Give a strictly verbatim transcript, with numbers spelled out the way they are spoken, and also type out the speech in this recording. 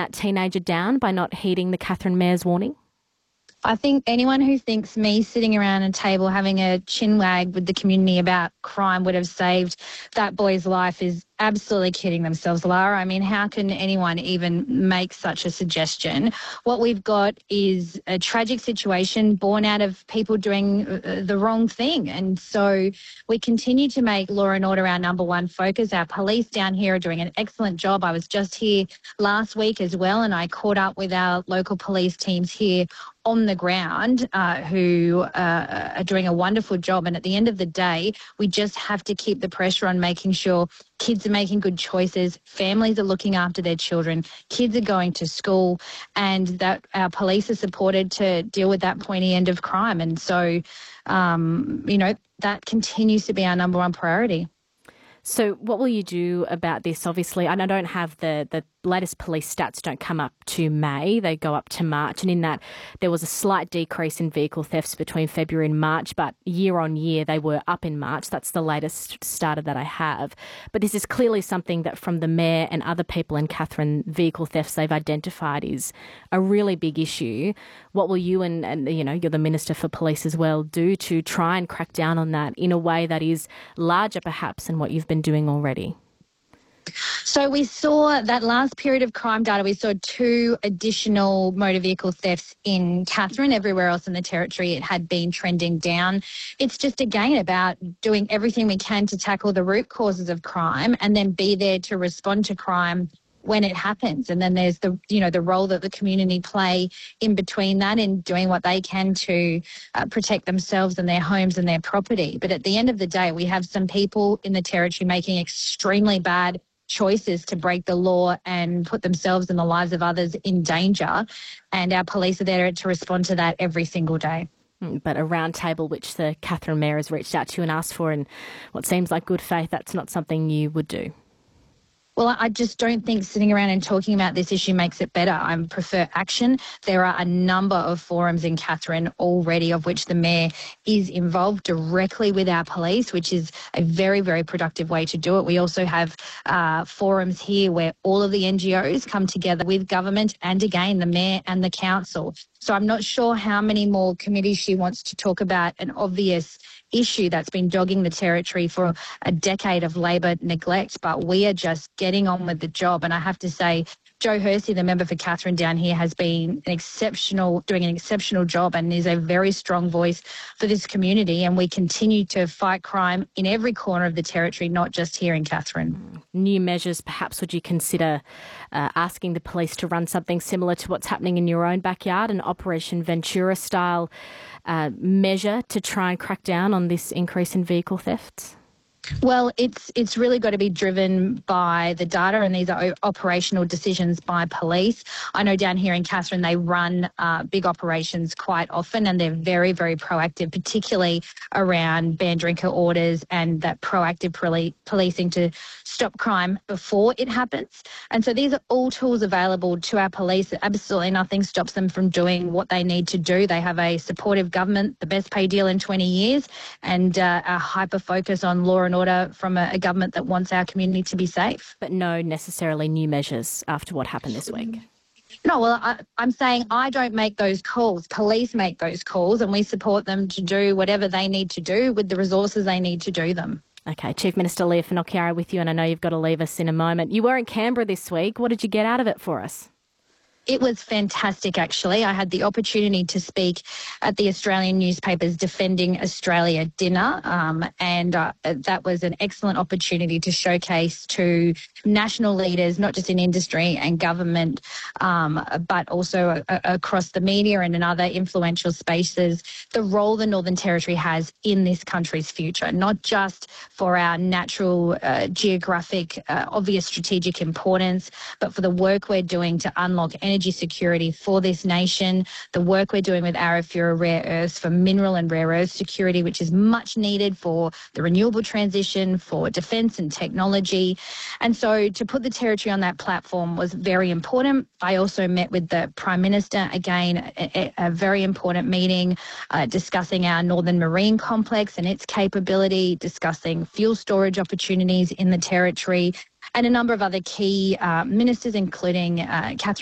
that teenager down by not heeding the Catherine Mayor's warning? I think anyone who thinks me sitting around a table having a chinwag with the community about crime would have saved that boy's life is absolutely kidding themselves, Lara. I mean, how can anyone even make such a suggestion? What we've got is a tragic situation born out of people doing the wrong thing. And so we continue to make law and order our number one focus. Our police down here are doing an excellent job. I was just here last week as well, and I caught up with our local police teams here on the ground uh, who uh, are doing a wonderful job. And at the end of the day, we just have to keep the pressure on making sure kids are making good choices, families are looking after their children, kids are going to school, and that our police are supported to deal with that pointy end of crime. And so, um, you know, that continues to be our number one priority. So what will you do about this? Obviously, and I don't have the, the latest police stats don't come up to May, they go up to March. And in that, there was a slight decrease in vehicle thefts between February and March, but year on year, they were up in March. That's the latest data that I have. But this is clearly something that from the Mayor and other people in Catherine, vehicle thefts they've identified is a really big issue. What will you and, and, you know, you're the Minister for Police as well, do to try and crack down on that in a way that is larger perhaps than what you've been doing already? So we saw that last period of crime data, we saw two additional motor vehicle thefts in Catherine. Everywhere else in the Territory, it had been trending down. It's just, again, about doing everything we can to tackle the root causes of crime and then be there to respond to crime when it happens. And then there's the, you know, the role that the community play in between that in doing what they can to uh, protect themselves and their homes and their property. But at the end of the day, we have some people in the Territory making extremely bad choices to break the law and put themselves and the lives of others in danger. And our police are there to respond to that every single day. But a round table which the Catherine Mayor has reached out to you and asked for in what seems like good faith, that's not something you would do? Well, I just don't think sitting around and talking about this issue makes it better. I prefer action. There are a number of forums in Catherine already of which the Mayor is involved directly with our police, which is a very, very productive way to do it. We also have uh, forums here where all of the N G Os come together with government and, again, the Mayor and the Council. So I'm not sure how many more committees she wants to talk about an obvious issue that's been dogging the Territory for a decade of Labor neglect, but we are just getting on with the job. And I have to say, Joe Hersey, the member for Catherine down here, has been an exceptional, doing an exceptional job and is a very strong voice for this community. And we continue to fight crime in every corner of the Territory, not just here in Catherine. New measures, perhaps would you consider uh, asking the police to run something similar to what's happening in your own backyard, an Operation Ventura style uh, measure to try and crack down on this increase in vehicle thefts? Well, it's it's really got to be driven by the data, and these are operational decisions by police. I know down here in Catherine they run uh, big operations quite often, and they're very, very proactive, particularly around ban drinker orders and that proactive poli- policing to stop crime before it happens. And so these are all tools available to our police. Absolutely nothing stops them from doing what they need to do. They have a supportive government, the best pay deal in twenty years, and uh, a hyper focus on law and order from a, a government that wants our community to be safe. But no necessarily new measures after what happened this week? No, well, I, I'm saying I don't make those calls. Police make those calls, and we support them to do whatever they need to do with the resources they need to do them. Okay, Chief Minister Leah Finocchiaro with you, and I know you've got to leave us in a moment. You were in Canberra this week. What did you get out of it for us? It was fantastic, actually. I had the opportunity to speak at the Australian newspaper's Defending Australia dinner, um, and uh, that was an excellent opportunity to showcase to national leaders, not just in industry and government, um, but also uh, across the media and in other influential spaces, the role the Northern Territory has in this country's future, not just for our natural, uh, geographic, uh, obvious strategic importance, but for the work we're doing to unlock energy energy security for this nation, the work we're doing with Arafura Rare Earths for mineral and rare earth security, which is much needed for the renewable transition, for defence and technology. And so to put the Territory on that platform was very important. I also met with the Prime Minister, again, a, a very important meeting, uh, discussing our Northern Marine Complex and its capability, discussing fuel storage opportunities in the Territory, and a number of other key uh, ministers, including uh, Catherine